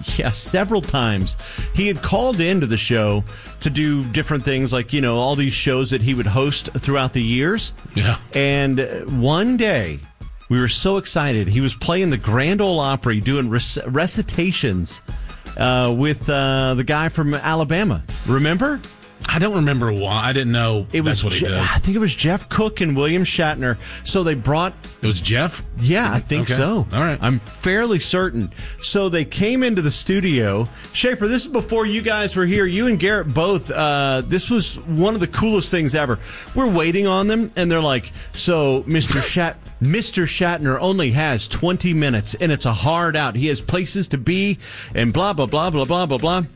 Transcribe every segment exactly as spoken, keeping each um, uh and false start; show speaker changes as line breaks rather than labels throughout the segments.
Yeah, several times. He had called into the show to do different things, like, you know, all these shows that he would host throughout the years.
Yeah.
And one day, we were so excited. He was playing the Grand Ole Opry, doing rec- recitations uh, with uh, the guy from Alabama. Remember?
I don't remember why. I didn't know
it
that's
was
what he
Je-
did.
I think it was Jeff Cook and William Shatner. So they brought...
It was Jeff?
Yeah, I think
okay.
so.
All right.
I'm fairly certain. So they came into the studio. Schaefer, this is before you guys were here. You and Garrett both. Uh, this was one of the coolest things ever. We're waiting on them, and they're like, so Mister Shat... Mister Shatner only has twenty minutes, and it's a hard out. He has places to be, and blah, blah, blah, blah, blah, blah, blah.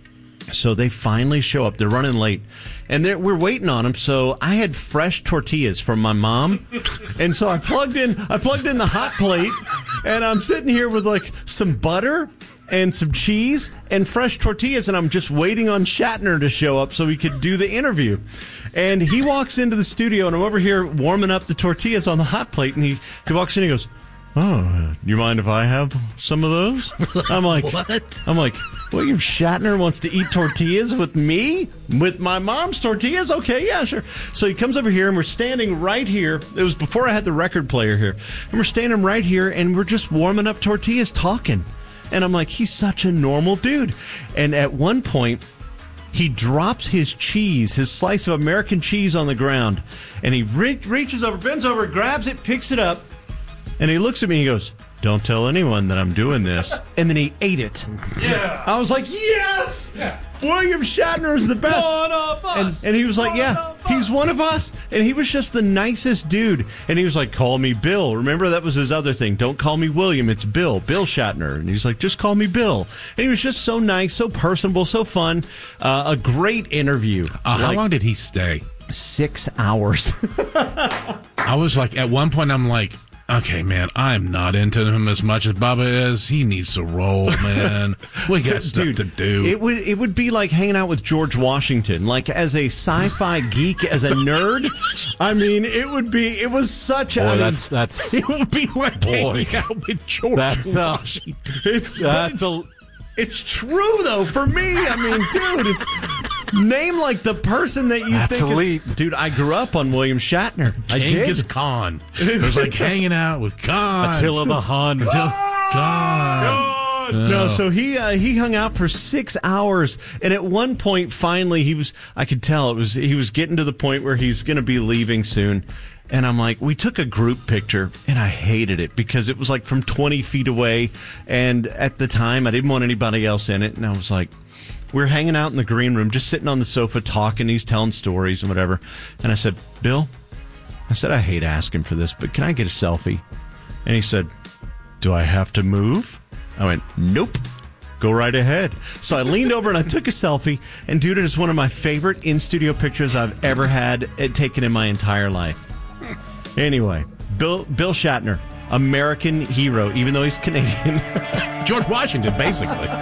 So they finally show up. They're running late, and we're waiting on them. So I had fresh tortillas from my mom, and so I plugged in. I plugged in the hot plate, and I'm sitting here with like some butter and some cheese and fresh tortillas, and I'm just waiting on Shatner to show up so we could do the interview. And he walks into the studio, and I'm over here warming up the tortillas on the hot plate, and he, he walks in and he goes, "Oh, you mind if I have some of those?" I'm like,
what?
I'm like, William Shatner wants to eat tortillas with me? With my mom's tortillas? Okay, yeah, sure. So he comes over here, and we're standing right here. It was before I had the record player here. And we're standing right here, and we're just warming up tortillas, talking. And I'm like, he's such a normal dude. And at one point, he drops his cheese, his slice of American cheese on the ground. And he re- reaches over, bends over, grabs it, picks it up. And he looks at me and he goes, "Don't tell anyone that I'm doing this." And then he ate it.
Yeah.
I was like, yes! Yeah. William Shatner is the best.
One of us.
And, and he was like,
one
yeah, he's one of us. And he was just the nicest dude. And he was like, "Call me Bill." Remember, that was his other thing. "Don't call me William, it's Bill. Bill Shatner." And he's like, "Just call me Bill." And he was just so nice, so personable, so fun. Uh, a great interview.
Uh, how
Like,
long did he stay?
Six hours.
I was like, at one point, I'm like, okay, man, I'm not into him as much as Bubba is. He needs to roll, man. We got stuff
Dude,
to do.
It would it would be like hanging out with George Washington. Like, as a sci-fi geek, as a nerd, I mean, it would be. It was such.
Boy,
I mean,
that's that's
it would be like
Boy.
hanging out with George
That's, uh,
Washington.
It's
that's
it's,
a.
it's true though for me. I mean, dude, it's name like the person that you
That's
think
a
is,
leap.
Dude, I grew up on William Shatner. I
Genghis
did.
Khan. It was like hanging out with Khan.
Attila the Hun.
Khan.
No, so he uh, he hung out for six hours, and at one point, finally, he was. I could tell it was he was getting to the point where he's going to be leaving soon. And I'm like, we took a group picture, and I hated it because it was like from twenty feet away, and at the time, I didn't want anybody else in it, and I was like, we're hanging out in the green room, just sitting on the sofa talking. He's telling stories and whatever, and I said, "Bill," I said, "I hate asking for this, but can I get a selfie?" And he said, "Do I have to move?" I went, "Nope. Go right ahead." So I leaned over and I took a selfie, and dude, it is one of my favorite in-studio pictures I've ever had it taken in my entire life. Anyway, Bill Bill Shatner, American hero, even though he's Canadian.
George Washington, basically.